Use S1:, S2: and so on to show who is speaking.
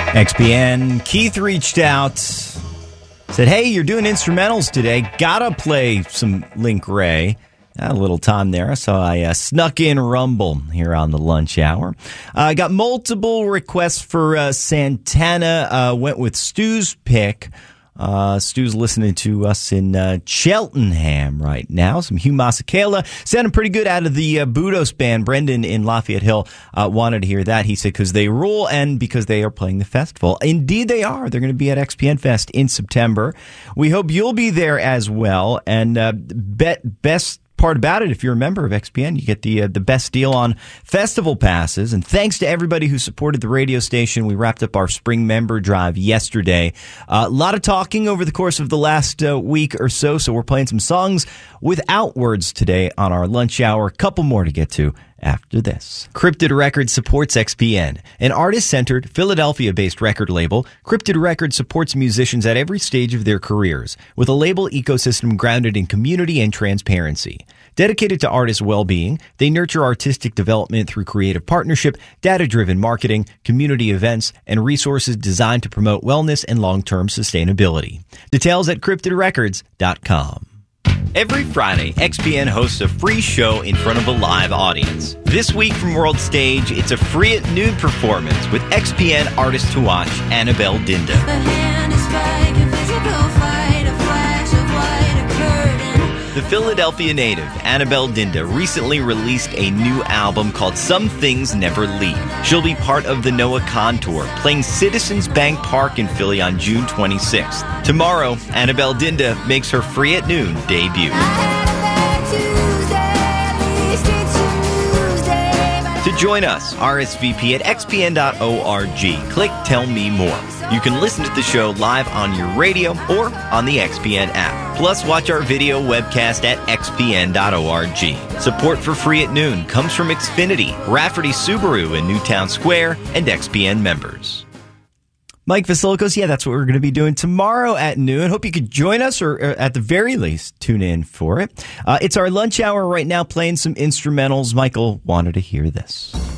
S1: XPN, Keith reached out, said, hey, you're doing instrumentals today. Gotta play some Link Wray. A little time there, so I snuck in Rumble here on the lunch hour. I got multiple requests for Santana. Went with Stu's pick. Stu's listening to us in Cheltenham right now. Some Hugh Masekela. Sounding pretty good out of the Budos band. Brendan in Lafayette Hill wanted to hear that. He said, because they rule and because they are playing the festival. Indeed they are. They're going to be at XPN Fest in September. We hope you'll be there as well. And best part about it, if you're a member of XPN, you get the best deal on festival passes. And thanks to everybody who supported the radio station. We wrapped up our spring member drive yesterday. A lot of talking over the course of the last week or so. So we're playing some songs without words today on our lunch hour. A couple more to get to after this. Cryptid Records supports XPN, an artist-centered, Philadelphia-based record label. Cryptid Records supports musicians at every stage of their careers with a label ecosystem grounded in community and transparency. Dedicated to artists' well-being, they nurture artistic development through creative partnership, data-driven marketing, community events, and resources designed to promote wellness and long-term sustainability. Details at cryptidrecords.com. Every Friday, XPN hosts a free show in front of a live audience. This week from World Stage, it's a free at noon performance with XPN artist to watch, Annabelle Dinda. The Philadelphia native, Annabelle Dinda, recently released a new album called Some Things Never Leave. She'll be part of the Noah Kahn Tour, playing Citizens Bank Park in Philly on June 26th. Tomorrow, Annabelle Dinda makes her free at noon debut. To join us, RSVP at xpn.org. Click Tell Me More. You can listen to the show live on your radio or on the XPN app. Plus, watch our video webcast at xpn.org. Support for Free at Noon comes from Xfinity, Rafferty Subaru in Newtown Square, and XPN members. Mike Vasilikos, yeah, that's what we're going to be doing tomorrow at noon. Hope you could join us, or at the very least, tune in for it. It's our lunch hour right now, playing some instrumentals. Michael wanted to hear this.